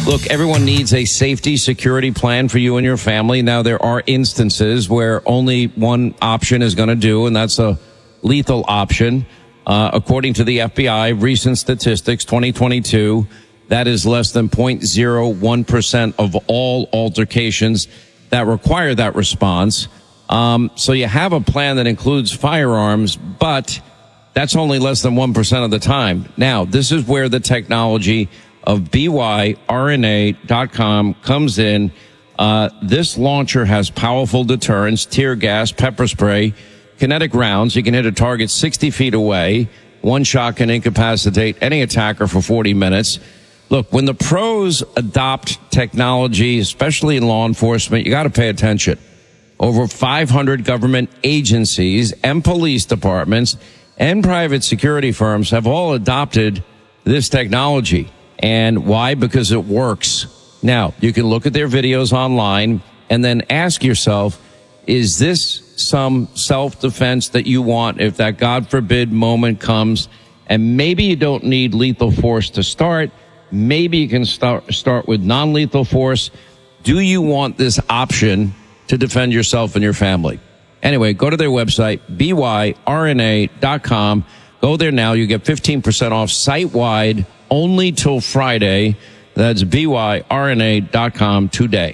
Look, everyone needs a safety security plan for you and your family. Now, there are instances where only one option is going to do, and that's a lethal option. According to the FBI, recent statistics, 2022, that is less than 0.01% of all altercations that require that response. So you have a plan that includes firearms, but that's only less than 1% of the time. Now, this is where the technology of BYRNA.com comes in. This launcher has powerful deterrence, tear gas, pepper spray, kinetic rounds. You can hit a target 60 feet away. One shot can incapacitate any attacker for 40 minutes. Look, when the pros adopt technology, especially in law enforcement, you got to pay attention. Over 500 government agencies and police departments and private security firms have all adopted this technology. And why? Because it works. Now, you can look at their videos online and then ask yourself, is this some self-defense that you want if that, God forbid, moment comes? And maybe you don't need lethal force to start. Maybe you can start with non-lethal force. Do you want this option to defend yourself and your family? Anyway, go to their website, BYRNA.com. Go there now. You get 15% off site-wide only till Friday. That's BYRNA.com today.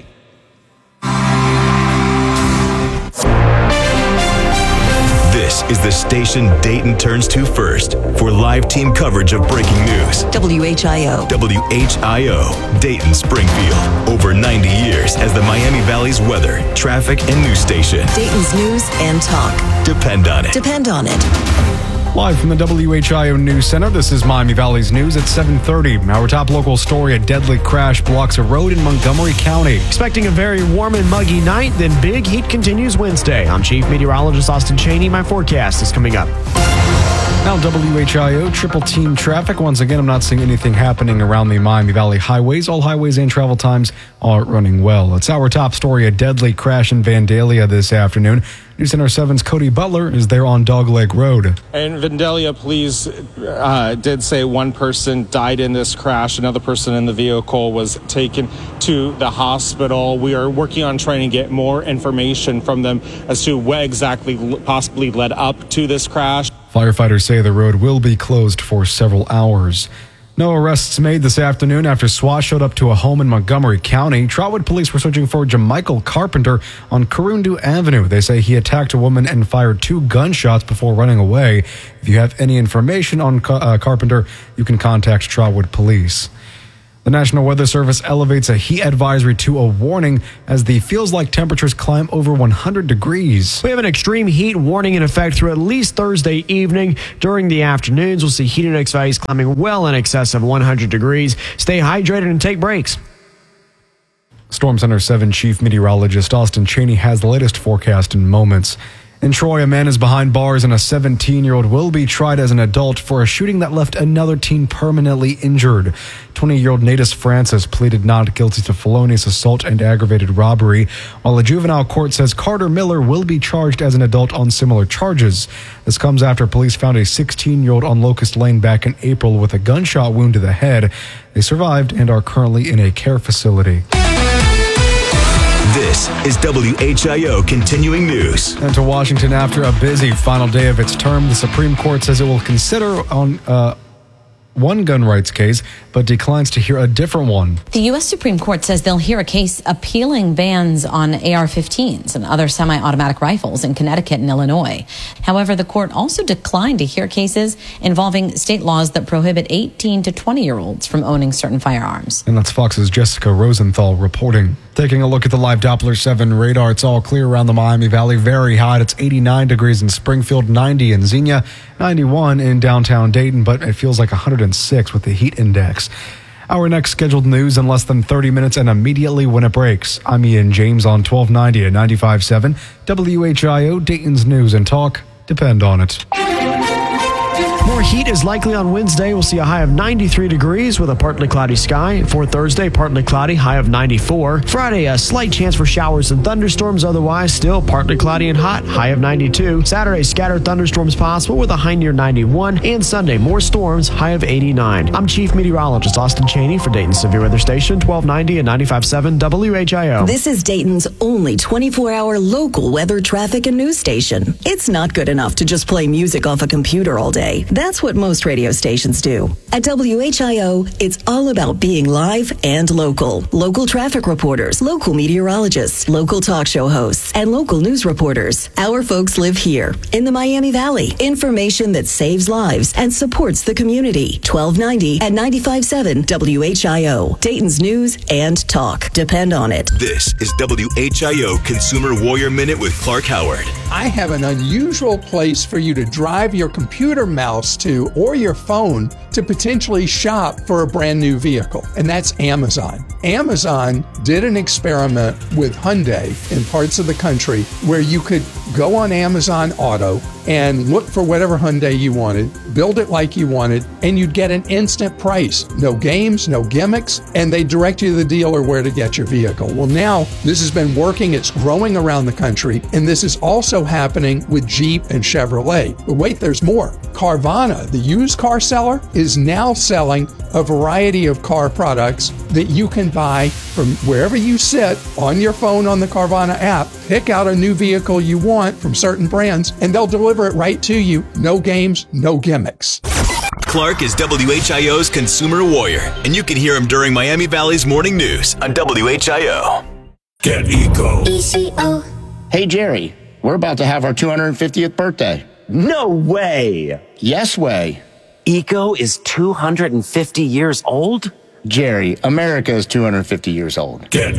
This is the station Dayton turns to first for live team coverage of breaking news. WHIO. WHIO, Dayton, Springfield. Over 90 years as the Miami Valley's weather, traffic, and news station. Dayton's news and talk. Depend on it. Depend on it. Live from the WHIO News Center, this is Miami Valley's News at 7:30. Our top local story, a deadly crash blocks a road in Montgomery County. Expecting a very warm and muggy night, then big heat continues Wednesday. I'm Chief Meteorologist Austin Cheney. My forecast is coming up. Now WHIO, triple team traffic. Once again, I'm not seeing anything happening around the Miami Valley highways. All highways and travel times are running well. It's our top story, a deadly crash in Vandalia this afternoon. News Center 7's Cody Butler is there on Dogleg Road. And Vandalia police did say one person died in this crash. Another person in the vehicle was taken to the hospital. We are working on trying to get more information from them as to what exactly possibly led up to this crash. Firefighters say the road will be closed for several hours. No arrests made this afternoon after SWAT showed up to a home in Montgomery County. Trotwood police were searching for Jamichael Carpenter on Corundu Avenue. They say he attacked a woman and fired 2 gunshots before running away. If you have any information on Carpenter, you can contact Trotwood police. The National Weather Service elevates a heat advisory to a warning as the feels-like temperatures climb over 100 degrees. We have an extreme heat warning in effect through at least Thursday evening. During the afternoons, we'll see heat index values climbing well in excess of 100 degrees. Stay hydrated and take breaks. Storm Center 7 Chief Meteorologist Austin Cheney has the latest forecast in moments. In Troy, a man is behind bars and a 17-year-old will be tried as an adult for a shooting that left another teen permanently injured. 20-year-old Natus Francis pleaded not guilty to felonious assault and aggravated robbery, while a juvenile court says Carter Miller will be charged as an adult on similar charges. This comes after police found a 16-year-old on Locust Lane back in April with a gunshot wound to the head. They survived and are currently in a care facility. This is WHIO Continuing News. And to Washington, after a busy final day of its term, the Supreme Court says it will consider on one gun rights case, but declines to hear a different one. The U.S. Supreme Court says they'll hear a case appealing bans on AR-15s and other semi-automatic rifles in Connecticut and Illinois. However, the court also declined to hear cases involving state laws that prohibit 18 to 20-year-olds from owning certain firearms. And that's Fox's Jessica Rosenthal reporting. Taking a look at the live Doppler 7 radar, it's all clear around the Miami Valley. Very hot. It's 89 degrees in Springfield, 90 in Xenia, 91 in downtown Dayton, but it feels like 106 with the heat index. Our next scheduled news in less than 30 minutes and immediately when it breaks. I'm Ian James on 1290 and 95.7 WHIO, Dayton's News and Talk. Depend on it. More heat is likely on Wednesday. We'll see a high of 93 degrees with a partly cloudy sky. For Thursday, partly cloudy, high of 94. Friday, a slight chance for showers and thunderstorms. Otherwise, still partly cloudy and hot, high of 92. Saturday, scattered thunderstorms possible with a high near 91. And Sunday, more storms, high of 89. I'm Chief Meteorologist Austin Cheney for Dayton Severe Weather Station, 1290 and 95.7 WHIO. This is Dayton's only 24-hour local weather, traffic, and news station. It's not good enough to just play music off a computer all day. That's what most radio stations do. At WHIO, it's all about being live and local. Local traffic reporters, local meteorologists, local talk show hosts, and local news reporters. Our folks live here in the Miami Valley. Information that saves lives and supports the community. 1290 and 95.7 WHIO. Dayton's news and talk. Depend on it. This is WHIO Consumer Warrior Minute with Clark Howard. I have an unusual place for you to drive your computer mouse to or your phone to potentially shop for a brand new vehicle, and that's Amazon. Amazon did an experiment with Hyundai in parts of the country where you could go on Amazon Auto and look for whatever Hyundai you wanted, build it like you wanted, and you'd get an instant price. No games, no gimmicks, and they direct you to the dealer where to get your vehicle. Well, now this has been working. It's growing around the country, and this is also happening with Jeep and Chevrolet. But wait, there's more. Carvana, the used car seller, is now selling a variety of car products that you can buy from wherever you sit on your phone on the Carvana app. Pick out a new vehicle you want from certain brands, and they'll deliver it right to you. No games, no gimmicks. Clark is WHIO's Consumer Warrior, and you can hear him during Miami Valley's morning news on WHIO. Get ECO. Hey, Jerry, we're about to have our 250th birthday. No way! Yes way. ECO is 250 years old? Jerry, America is 250 years old. Get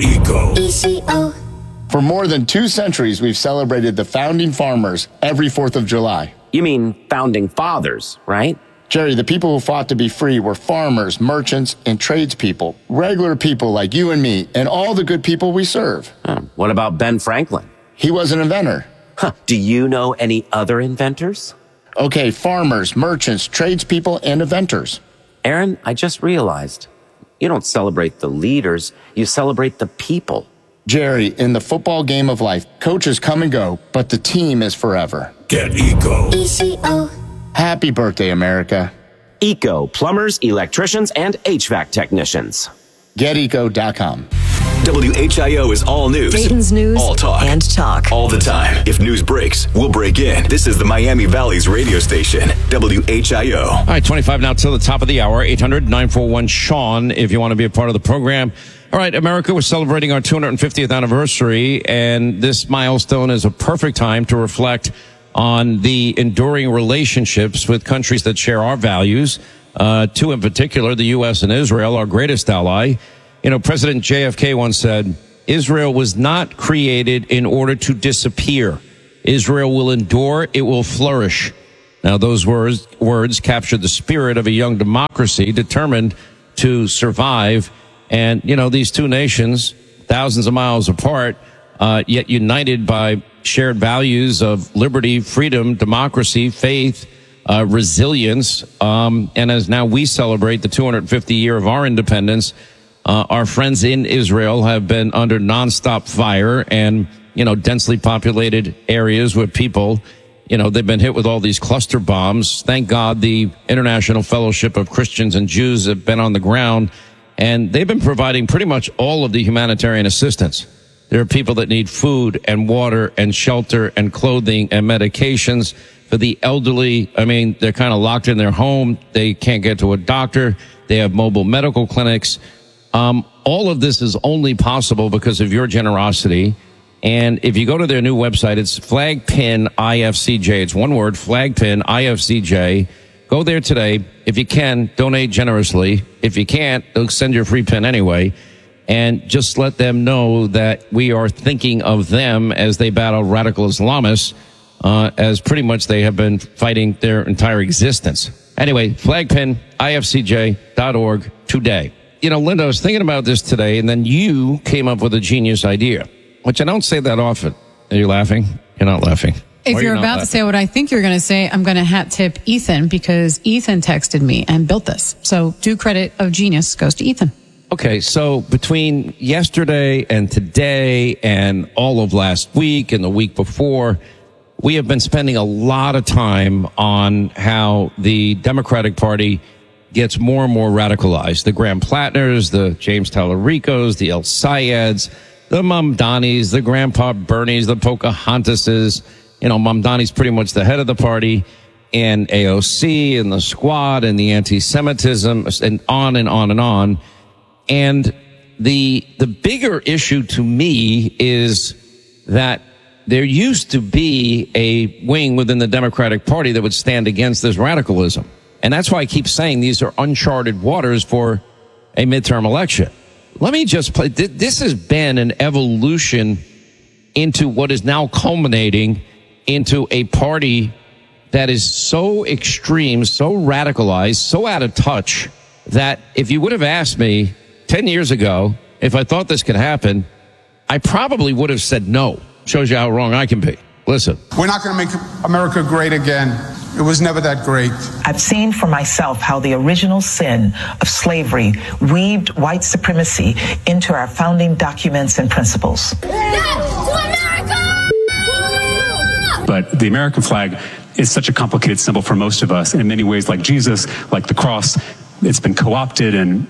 ECO. For more than 2 centuries, we've celebrated the founding farmers every 4th of July. You mean founding fathers, right? Jerry, the people who fought to be free were farmers, merchants, and tradespeople. Regular people like you and me, and all the good people we serve. What about Ben Franklin? He was an inventor. Do you know any other inventors? Okay, farmers, merchants, tradespeople, and inventors. Aaron, I just realized you don't celebrate the leaders, you celebrate the people. Jerry, in the football game of life, coaches come and go, but the team is forever. Get ECO. Happy birthday, America. ECO, plumbers, electricians, and HVAC technicians. GetEco.com. WHIO is all news. Dayton's news all talk. and talk. All the time. If news breaks, we'll break in. This is the Miami Valley's radio station, WHIO. All right, 25 now till the top of the hour, 800-941-SEAN if you want to be a part of the program. All right, America, we're celebrating our 250th anniversary, and this milestone is a perfect time to reflect on the enduring relationships with countries that share our values, 2 in particular, the U.S. and Israel, our greatest ally. You know, President JFK once said, Israel was not created in order to disappear. Israel will endure, it will flourish. Now, those words captured the spirit of a young democracy determined to survive. And, you know, these 2 nations, thousands of miles apart, yet united by shared values of liberty, freedom, democracy, faith, resilience. And as now we celebrate the 250th year of our independence, our friends in Israel have been under nonstop fire and, you know, densely populated areas where people, you know, they've been hit with all these cluster bombs. Thank God the International Fellowship of Christians and Jews have been on the ground, and they've been providing pretty much all of the humanitarian assistance. There are people that need food and water and shelter and clothing and medications. For the elderly, I mean, they're kind of locked in their home. They can't get to a doctor. They have mobile medical clinics. All of this is only possible because of your generosity. And if you go to their new website, it's Flagpin IFCJ. It's one word, Flagpin IFCJ. Go there today. If you can, donate generously. If you can't, they'll send you a free pin anyway. And just let them know that we are thinking of them as they battle radical Islamists, as pretty much they have been fighting their entire existence. Anyway, flagpinifcj.org today. You know, Linda, I was thinking about this today, and then you came up with a genius idea, which I don't say that often. Are you laughing? You're not laughing. If you're about to say what I think you're going to say, I'm going to hat tip Ethan because Ethan texted me and built this. So due credit of genius goes to Ethan. Okay, so between yesterday and today and all of last week and the week before, we have been spending a lot of time on how the Democratic Party gets more and more radicalized. The Graham Plattners, the James Tallaricos, the El Sayeds, the Mamdanis, the Grandpa Bernies, the Pocahontases. You know, Mamdani's pretty much the head of the party, and AOC and the Squad and the anti-Semitism and on and on and on. And the bigger issue to me is that there used to be a wing within the Democratic Party that would stand against this radicalism. And that's why I keep saying these are uncharted waters for a midterm election. Let me just play. This has been an evolution into what is now culminating into a party that is so extreme, so radicalized, so out of touch that if you would have asked me 10 years ago if I thought this could happen, I probably would have said no. Shows you how wrong I can be. Listen. We're not going to make America great again. It was never that great. I've seen for myself how the original sin of slavery weaved white supremacy into our founding documents and principles. But the American flag is such a complicated symbol for most of us. And in many ways, like Jesus, like the cross, it's been co-opted and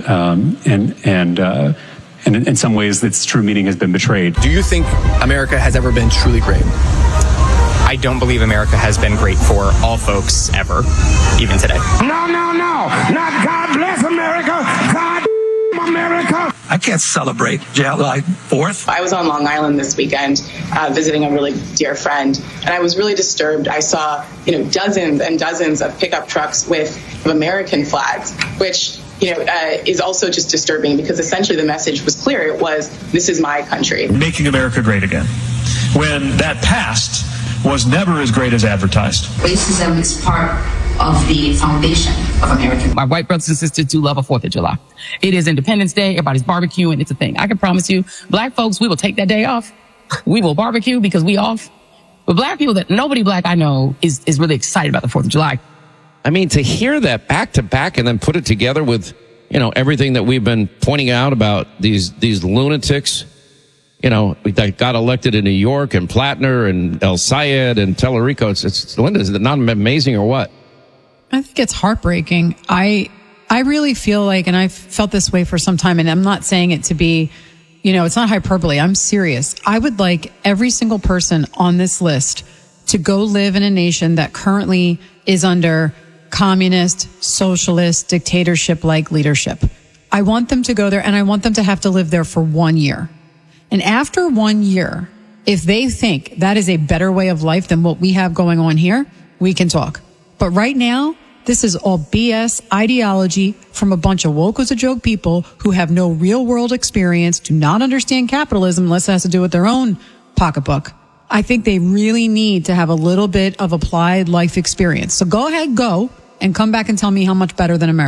in some ways its true meaning has been betrayed. Do you think America has ever been truly great? I don't believe America has been great for all folks ever, even today. No. Not God bless America. God America. I can't celebrate July 4th. I was on Long Island this weekend visiting a really dear friend, and I was really disturbed. I saw, dozens and dozens of pickup trucks with American flags, which is also just disturbing because essentially the message was clear. It was, this is my country. Making America great again. When that past was never as great as advertised. Racism is part of the foundation of American. My white brothers and sisters do love a 4th of July. It is Independence Day. Everybody's barbecuing. It's a thing. I can promise you, black folks, we will take that day off. We will barbecue because we off. But black people nobody black I know is really excited about the 4th of July. I mean, to hear that back to back and then put it together with, everything that we've been pointing out about these lunatics, that got elected in New York, and Plattner and El Sayed and Tellerico. It's Linda, is it not amazing or what? I think it's heartbreaking. I really feel like, and I've felt this way for some time, and I'm not saying it to be, it's not hyperbole. I'm serious. I would like every single person on this list to go live in a nation that currently is under communist, socialist, dictatorship-like leadership. I want them to go there, and I want them to have to live there for 1 year. And after 1 year, if they think that is a better way of life than what we have going on here, we can talk. But right now, this is all BS ideology from a bunch of woke as a joke people who have no real world experience, do not understand capitalism unless it has to do with their own pocketbook. I think they really need to have a little bit of applied life experience. So go ahead, go, and come back and tell me how much better than America.